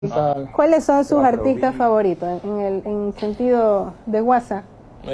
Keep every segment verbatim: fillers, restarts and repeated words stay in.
¿Cuáles son sus artistas favoritos en el en sentido de WhatsApp?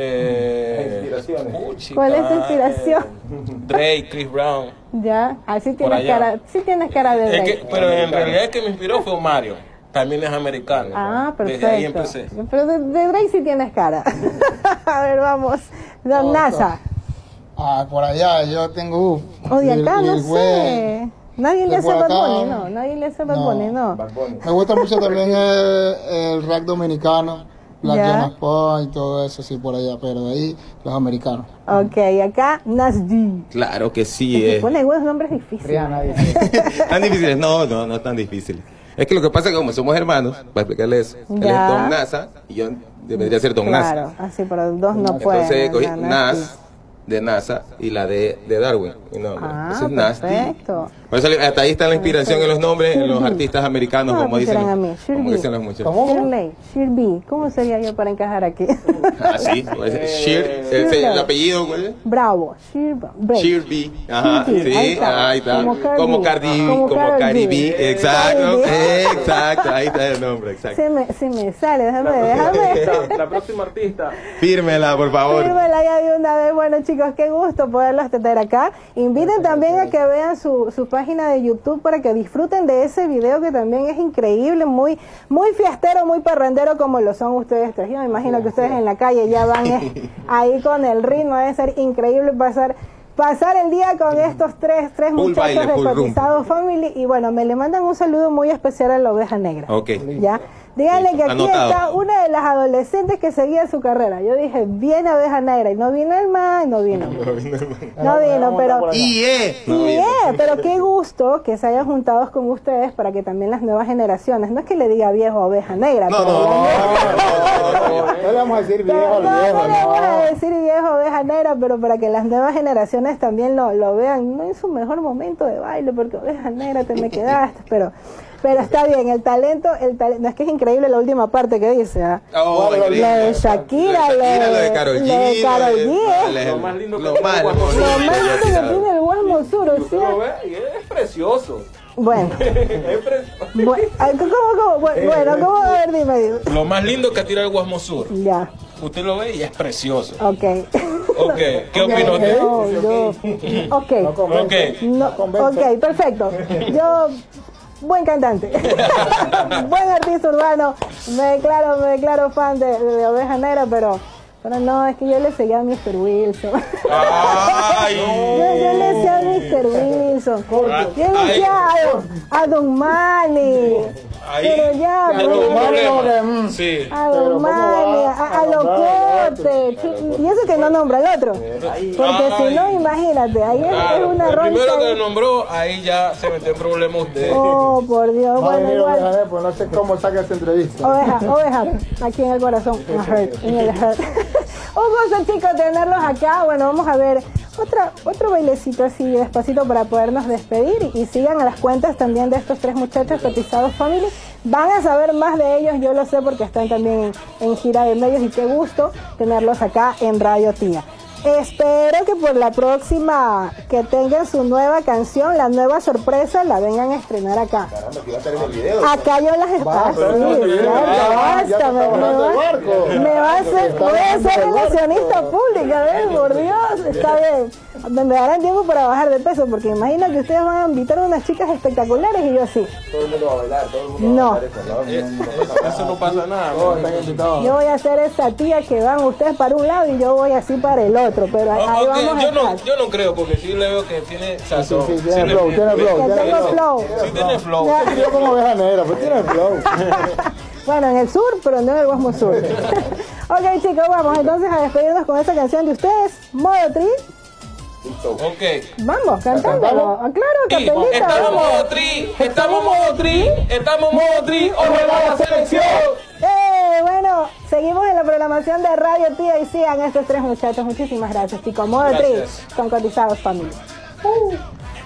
Eh, Inspiraciones. ¿Cuál es tu inspiración? Eh, Drake, Chris Brown. Ya, así tienes cara, sí tienes cara de Drake. Es que, pero en realidad el que me inspiró fue Mario. También es americano. Ah, perfecto. Desde ahí empecé. Pero de, de Drake sí tienes cara. A ver, vamos. Don NASA. Ah, por allá, yo tengo... Uh, o de acá, el, no el sé. güey, Nadie le hace Bad Bunny, no. Nadie le hace Bad Bunny, no. Me gusta mucho también el, el rap dominicano, Black Jonas Point y todo eso, sí, por allá, pero de ahí los americanos. Ok, acá Nasdi. Claro que sí. Se eh. pone algunos nombres difíciles. ¿Tan difíciles? No, no, no tan difíciles. Es que lo que pasa es que como somos hermanos, para explicarle eso, él es Don NASA y yo debería ser Don NASA. Claro, así, pero dos no pueden. Entonces cogí no, Nas de NASA y la de, de Darwin. Y no, ah, eso es Nasty. Perfecto. Por eso hasta ahí está la inspiración en los nombres, en los artistas americanos, ¿Cómo como dicen, a mí? como dicen los muchachos. Shirley, Shirley. ¿Cómo sería yo para encajar aquí? Ah, sí. Shir, el, el apellido, ¿cuál es? Bravo. Shirley. Ajá, sí, ahí está. Ahí está. Como Cardi, como Cardi B, como, como Cardi B. Exacto, exacto. Ahí está el nombre, exacto. Se me, se me sale, déjame, déjame. La próxima artista. Fírmela, por favor. Fírmela ya de una vez. Bueno, chicos, qué gusto poderlos tener acá. Inviten también a que vean su, su página de YouTube para que disfruten de ese video que también es increíble, muy muy fiestero, muy parrandero como lo son ustedes tres. Yo me imagino que ustedes en la calle ya van eh, ahí con el ritmo. Debe ser increíble pasar pasar el día con estos tres tres full muchachos baile, de Cotizados Family. Y bueno, me le mandan un saludo muy especial a la Oveja Negra. Ok. ¿Ya? Díganle que aquí Anotado. está una de las adolescentes que seguía su carrera. Yo dije, viene Oveja Negra. Y no vino el man, no vino. No vino, pero... Y eh. Y eh, pero qué gusto que se hayan juntado con ustedes para que también las nuevas generaciones, no es que le diga viejo Oveja Negra. No, pero no, no, no, no le vamos a decir viejo al no, viejo, no, le vamos a no. decir viejo Oveja Negra, pero para que las nuevas generaciones también lo, lo vean, no en su mejor momento de baile, porque Oveja Negra te me quedaste, pero... Pero está bien, el talento, el talento, no, es que es increíble la última parte que dice, ¿eh? Oh, lo de Shakira, lo de, Shakira, lo lo de Karol G, lo de Karol G, lo, lo más lindo que lo tiene más el Guasmo lo Sur. más lindo que tiene el Guasmo Sur, o sea, ¿Lo ves? Y es precioso. bueno, Es precioso. bueno, ¿cómo, cómo? Bueno, ¿cómo? A ver, dime, dime. Lo más lindo que tira el Guasmo Sur. Ya, Usted lo ve y es precioso. ok. Ok, ¿qué opina usted? No, no, ok, Ok. no, ok, perfecto. Yo... Buen cantante, buen artista urbano, me declaro, me declaro fan de, de Oveja Negra, pero, pero no, es que yo le seguía a mister Wilson. Ay. yo, yo le decía a mister Wilson, yo le decía a, a Don Manny, Ahí pero ya, ya tuvo un pero- problema. Sí. a Don Manny, a, a Locote, y eso que no nombra al otro, porque si no, imagínate, ahí es, es Claro, una el roncha primero que ahí. le nombró, ahí ya se metió en problemas usted. Oh, por Dios, No, bueno, mira, igual. Oveja, pues no sé cómo saca esta entrevista. Oveja, oveja, aquí en el corazón, en el heart, en el heart. Un gusto, chicos, tenerlos acá. Bueno, vamos a ver otra, otro bailecito así despacito para podernos despedir. Y sigan a las cuentas también de estos tres muchachos Cotizados Family. Van a saber más de ellos, yo lo sé porque están también en, en gira de medios. Y qué gusto tenerlos acá en Radio Tía. Espero que por la próxima que tengan su nueva canción, la nueva sorpresa, la vengan a estrenar acá. Acá yo las espacio. Basta, me, me va, me va a hacer, voy a ser relacionista pública, ¿ves? Por Dios, está bien. Me, me darán tiempo para bajar de peso, porque imagina que ustedes van a invitar a unas chicas espectaculares y yo así. Todo el mundo va a bailar, todo el mundo No. va a bailar eso, ¿no? Eh, No, no pasa Eso nada. no pasa nada. Todos están invitados. Yo voy a ser esa tía que van ustedes para un lado y yo voy así para el otro, pero ahí, ahí Ok, vamos a yo, no, estar. yo no creo, porque sí le veo que tiene sazón. Sí, sí, tiene flow, tiene flow, Que tiene tengo flow. Sí tiene flow. Ya. Yo como Oveja Negra, pues tiene flow. Bueno, en el sur, pero no en el Guasmo Sur. Ok, chicos, vamos entonces a despedirnos con esta canción de ustedes, Modo Tri. Ok. Vamos, cantándolo. Ah, claro, Y capelita. estamos vamos. modo tri, estamos modo tri, estamos modo tri, o juega la selección. Eh, bueno, seguimos en la programación de Radio Tía y sigan a estos tres muchachos. Muchísimas gracias, chicos. Modo Gracias. Tri, con Cotizados Familia. Uh.